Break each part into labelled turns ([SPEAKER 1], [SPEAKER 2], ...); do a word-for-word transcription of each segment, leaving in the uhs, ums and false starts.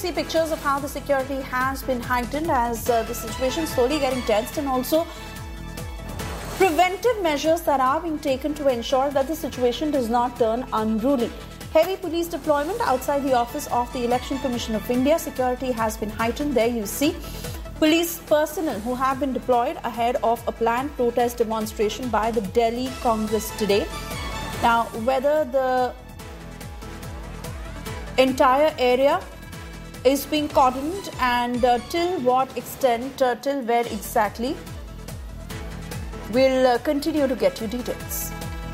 [SPEAKER 1] see pictures of how the security has been heightened as uh, the situation slowly getting tensed, and also preventive measures that are being taken to ensure that the situation does not turn unruly. Heavy police deployment outside the office of the Election Commission of India. Security has been heightened. There you see police personnel who have been deployed ahead of a planned protest demonstration by the Delhi Congress today. Now, whether the entire area is being cordoned and uh, till what extent, uh, till where exactly, we'll uh, continue to get you details.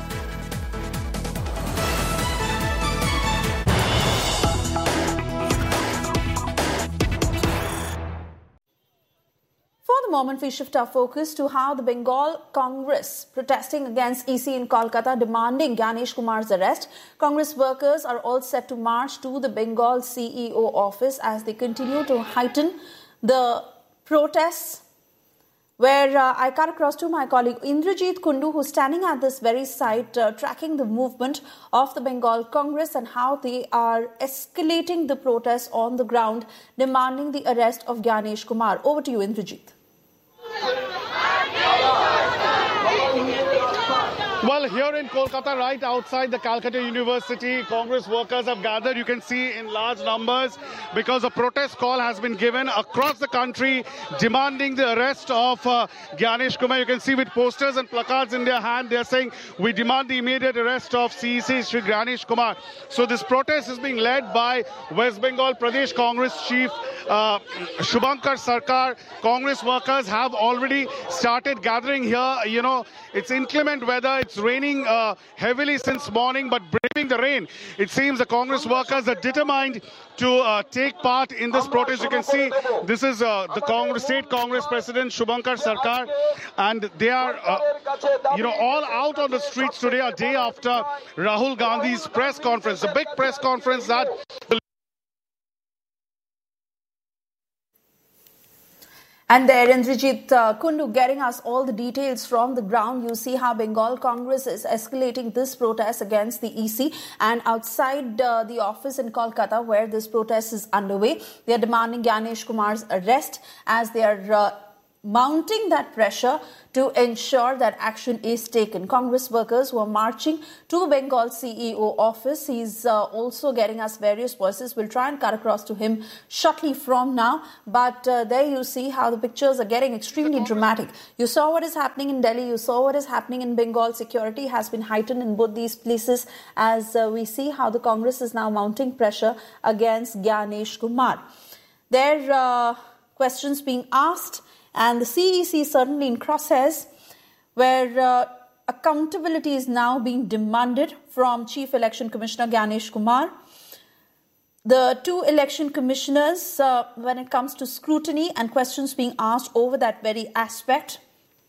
[SPEAKER 1] For the moment, we shift our focus to how the Bengal Congress protesting against E C in Kolkata, demanding Gyanesh Kumar's arrest. Congress workers are all set to march to the Bengal C E O office as they continue to heighten the protests, where uh, I cut across to my colleague Indrajit Kundu, who's standing at this very site, uh, tracking the movement of the Bengal Congress and how they are escalating the protests on the ground, demanding the arrest of Gyanesh Kumar. Over to you, Indrajit.
[SPEAKER 2] Well, here in Kolkata, right outside the Calcutta University, Congress workers have gathered, you can see, in large numbers because a protest call has been given across the country demanding the arrest of uh, Gyanesh Kumar. You can see with posters and placards in their hand, they're saying, we demand the immediate arrest of C E C Shri Gyanesh Kumar. So this protest is being led by West Bengal Pradesh Congress Chief uh, Shubhankar Sarkar. Congress workers have already started gathering here. You know, it's inclement weather. It's raining uh, heavily since morning, but braving the rain, it seems the Congress workers are determined to uh, take part in this protest. You can see this is uh, the Congress, State Congress President Shubhankar Sarkar, and they are, uh, you know, all out on the streets today, a day after Rahul Gandhi's press conference, the big press conference that
[SPEAKER 1] And there, Indrajit uh, Kundu getting us all the details from the ground. You see how Bengal Congress is escalating this protest against the E C, and outside uh, the office in Kolkata where this protest is underway, they are demanding Gyanesh Kumar's arrest as they are uh, mounting that pressure to ensure that action is taken. Congress workers who are marching to Bengal C E O office. He's uh, also getting us various voices. We'll try and cut across to him shortly from now. But uh, there you see how the pictures are getting extremely dramatic. You saw what is happening in Delhi. You saw what is happening in Bengal. Security has been heightened in both these places as uh, we see how the Congress is now mounting pressure against Gyanesh Kumar. There are uh, questions being asked, and the C E C is certainly in crosshairs, where uh, accountability is now being demanded from Chief Election Commissioner Gyanesh Kumar. The two election commissioners, uh, when it comes to scrutiny and questions being asked over that very aspect.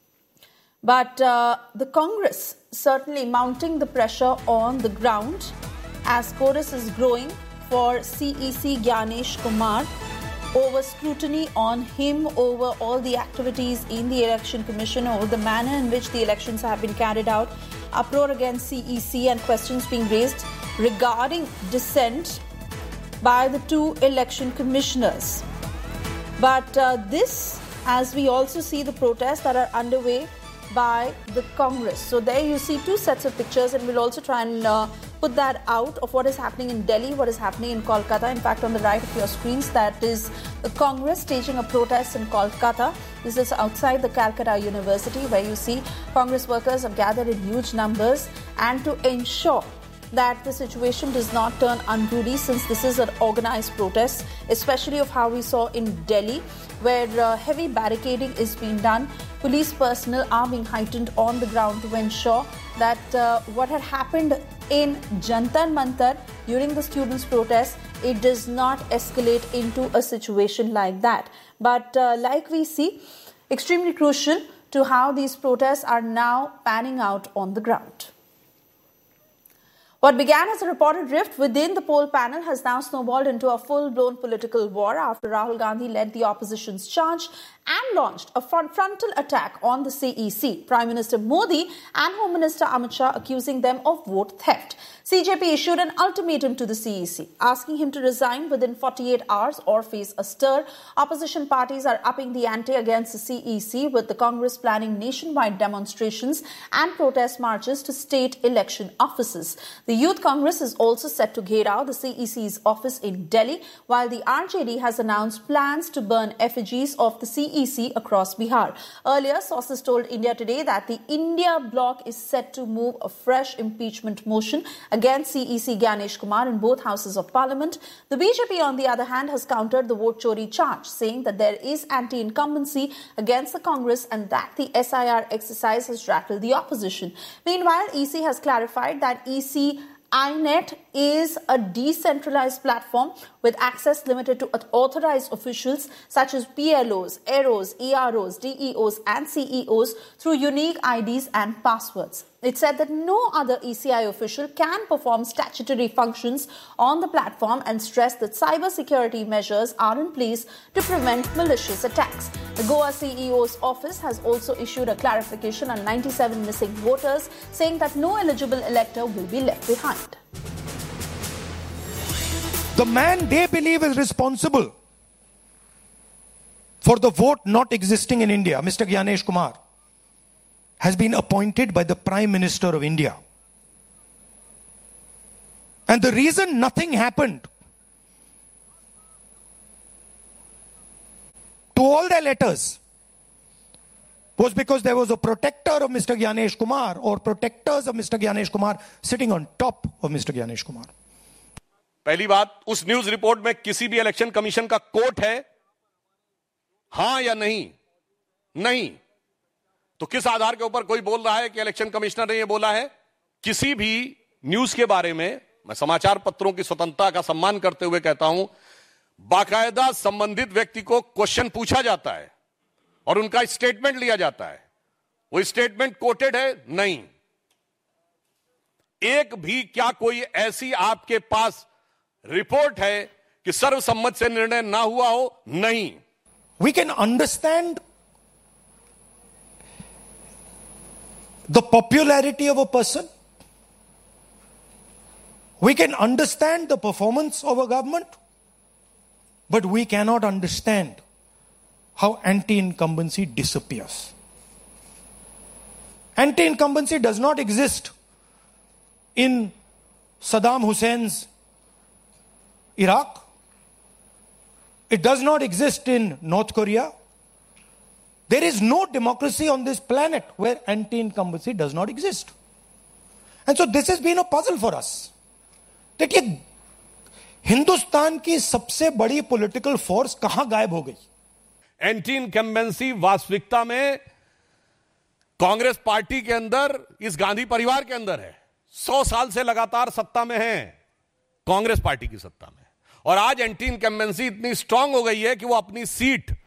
[SPEAKER 1] But uh, the Congress certainly mounting the pressure on the ground as chorus is growing for C E C Gyanesh Kumar, over scrutiny on him, over all the activities in the Election Commission, over the manner in which the elections have been carried out, uproar against C E C and questions being raised regarding dissent by the two election commissioners. But uh, this, as we also see the protests that are underway by the Congress. So there you see two sets of pictures, and we'll also try and uh, put that out of what is happening in Delhi, what is happening in Kolkata. In fact, on the right of your screens, that is the Congress staging a protest in Kolkata. This is outside the Calcutta University, where you see Congress workers have gathered in huge numbers, and to ensure that the situation does not turn unruly, since this is an organized protest, especially of how we saw in Delhi, where uh, heavy barricading is being done. Police personnel are being heightened on the ground to ensure that uh, what had happened in Jantar Mantar during the students' protest, it does not escalate into a situation like that. But uh, like we see, extremely crucial to how these protests are now panning out on the ground. What began as a reported rift within the poll panel has now snowballed into a full-blown political war after Rahul Gandhi led the opposition's charge and launched a front frontal attack on the C E C. Prime Minister Modi and Home Minister Amit Shah accusing them of vote theft. C J P issued an ultimatum to the C E C, asking him to resign within forty-eight hours or face a stir. Opposition parties are upping the ante against the C E C, with the Congress planning nationwide demonstrations and protest marches to state election offices. The Youth Congress is also set to gherav the C E C's office in Delhi, while the R J D has announced plans to burn effigies of the C E C across Bihar. Earlier, sources told India Today that the India bloc is set to move a fresh impeachment motion against C E C Gyanesh Kumar in both houses of parliament. The B J P, on the other hand, has countered the vote chori charge, saying that there is anti-incumbency against the Congress and that the S I R exercise has rattled the opposition. Meanwhile, E C has clarified that E C I NET is a decentralized platform with access limited to authorized officials such as P L Os, A R Os, E R Os, D E Os and C E Os through unique I Ds and passwords. It said that no other E C I official can perform statutory functions on the platform and stressed that cyber security measures are in place to prevent malicious attacks. The Goa C E O's office has also issued a clarification on ninety-seven missing voters, saying that no eligible elector will be left behind.
[SPEAKER 3] The man they believe is responsible for the vote not existing in India, Mister Gyanesh Kumar, has been appointed by the Prime Minister of India. And the reason nothing happened to all their letters was because there was a protector of Mister Gyanesh Kumar or protectors of Mister Gyanesh Kumar sitting on top of Mister Gyanesh Kumar.
[SPEAKER 4] पहली बात, उस news report में किसी भी election commission का coat है? हां या नहीं? नहीं। तो किस आधार के ऊपर कोई बोल रहा है कि इलेक्शन कमिश्नर ने यह बोला है? किसी भी न्यूज के बारे में मैं समाचार पत्रों की स्वतंत्रता का सम्मान करते हुए कहता हूं, बाकायदा संबंधित व्यक्ति को क्वेश्चन पूछा जाता है और उनका स्टेटमेंट लिया जाता है। वो स्टेटमेंट कोटेड है? नहीं। एक भी क्या कोई ऐसी आपके पास रिपोर्ट है कि सर्वसम्मत से निर्णय ना हुआ हो? नहीं।
[SPEAKER 3] We can understand the popularity of a person. We can understand the performance of a government, but we cannot understand how anti-incumbency disappears. Anti-incumbency does not exist in Saddam Hussein's Iraq. It does not exist in North Korea. There is no democracy on this planet where anti-incumbency does not exist. And so this has been a puzzle for us. That ये हिंदुस्तान की सबसे बड़ी political force कहां गायब हो गई?
[SPEAKER 4] Anti incumbency वास्तविकता में कांग्रेस पार्टी के अंदर, इस गांधी परिवार के अंदर है। सौ साल से लगातार सत्ता में है कांग्रेस पार्टी की सत्ता में, और आज एंटी इनकम्बेंसी इतनी स्ट्रांग हो गई है कि वो अपनी सीट